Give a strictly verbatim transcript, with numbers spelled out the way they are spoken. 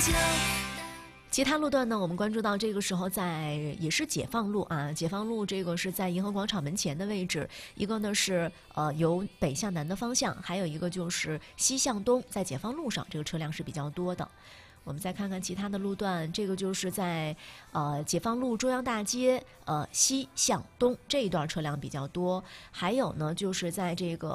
其他路段呢，我们关注到这个时候在也是解放路啊，解放路这个是在银河广场门前的位置，一个呢是呃由北向南的方向，还有一个就是西向东，在解放路上这个车辆是比较多的。我们再看看其他的路段，这个就是在呃解放路中央大街呃西向东这一段车辆比较多，还有呢就是在这个